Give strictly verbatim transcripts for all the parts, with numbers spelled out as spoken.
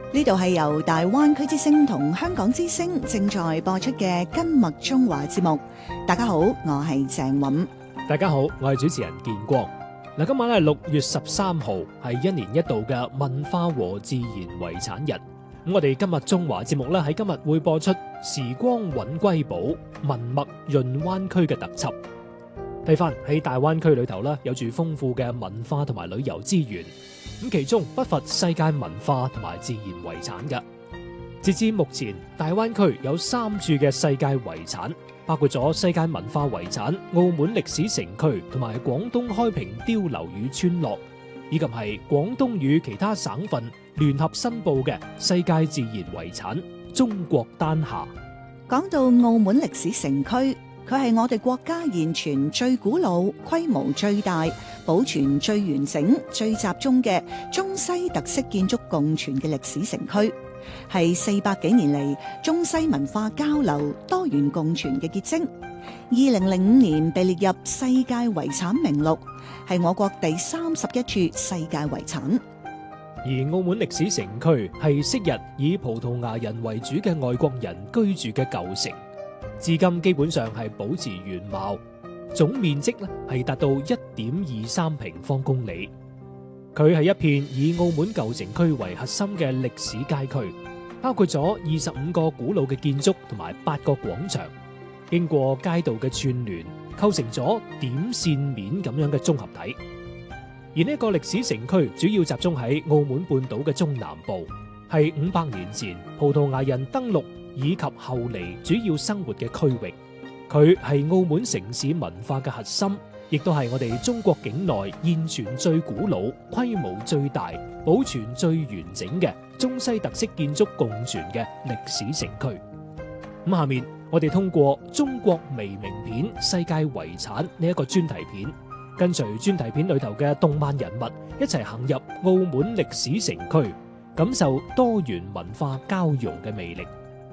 呢度係由大灣區之聲同香港之聲正在播出嘅《今麥中華》節目。大家好，我係鄭韻。 大家好，我係主持人建光。嗱，今晚係六月十三號，係一年一度嘅文化和自然遺產日。咁我哋今日中華節目咧喺今日會播出時光韻瑰寶文脈潤灣區嘅特輯。睇翻喺大灣區裏頭咧，有住豐富嘅文化同埋旅遊資源。咁其中不乏世界文化同埋自然遺產嘅。截至目前，大灣區有三處嘅世界遺產，包括咗世界文化遺產澳門歷史城區同埋廣東開平碉樓與村落，以及係廣東與其他省份聯合申報嘅世界自然遺產中國丹霞。 講到澳門歷史城區，佢係我哋國家現存最古老、規模最大、保存最完整、最集中嘅中西特色建築共存嘅歷史城區，係四百幾年嚟中西文化交流、多元共存嘅結晶。二零零五年被列入世界遺產名錄，係我國第三十一處世界遺產。 而澳門歷史城區係昔日以葡萄牙人為主嘅外國人居住嘅舊城，至今基本上係保持原貌，總面積咧係達到一點二三平方公里。佢係一片以澳門舊城區為核心嘅歷史街區，包括咗二十五個古老嘅建築同埋八個廣場，經過街道嘅串聯，構成咗點線面咁樣嘅綜合體。而呢個歷史城區主要集中喺澳門半島嘅中南部，係五百年前葡萄牙人登陸以及後嚟主要生活嘅區域。佢係澳門城市文化嘅核心，亦都係我哋中國境內現存最古老、規模最大、保存最完整嘅中西特色建築共存嘅歷史城區。咁下面我哋通過中國微名片世界遺產呢一個專題片，跟隨專題片裏頭嘅動漫人物一齊行入澳門歷史城區，感受多元文化交融嘅魅力。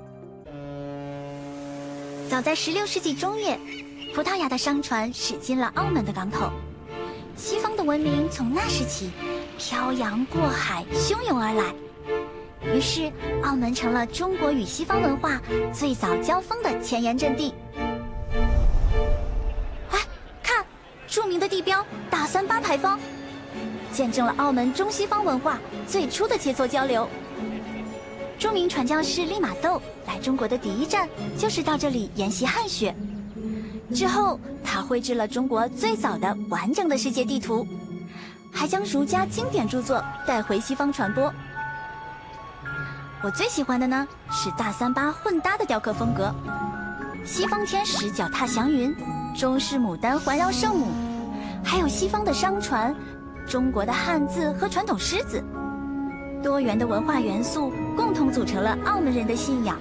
早在十六世紀中葉，葡萄牙的商船駛進了澳門的港口，西方的文明從那時起漂洋過海，洶湧而來。於是，澳門成了中國與西方文化最早交鋒的前沿陣地。哎，看，著名的地標大三巴牌坊，見證了澳門中西方文化最初的切磋交流。著名傳教士利瑪竇來中國的第一站就是到這裡研習漢學，之後他繪製了中國最早的完整的世界地圖，還將儒家經典著作帶回西方傳播。我最喜歡的呢是大三巴混搭的雕刻風格，西方天使腳踏祥雲，中式牡丹環繞聖母，還有西方的商船，中國的漢字和傳統詩字，多元的文化元素共同組成了澳門人的信仰。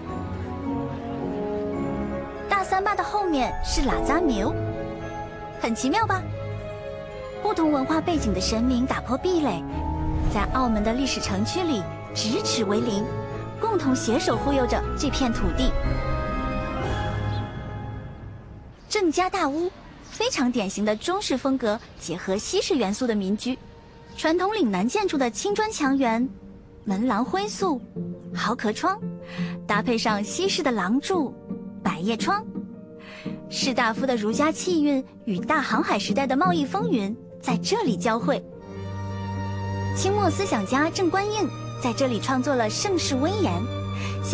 大三巴的後面是喇扎廟，很奇妙吧？不同文化背景的神明打破壁壘，在澳門的歷史城區裡咫尺為鄰，共同攜手護佑着這片土地。鄭家大屋，非常典型的中式風格結合西式元素的民居，傳統嶺南建築的青磚牆垣，門廊灰塑，蠔殼窗，搭配上西式的廊柱、百葉窗，士大夫的儒家氣韻與大航海時代的貿易風雲在這裡交匯。清末思想家鄭觀應在這裡創作了《盛世威嚴》。